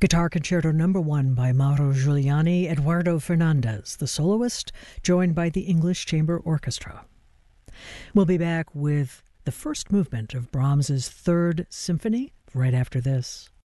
Guitar Concerto No. 1 by Mauro Giuliani, Eduardo Fernandez, the soloist, joined by the English Chamber Orchestra. We'll be back with the first movement of Brahms's Third Symphony right after this.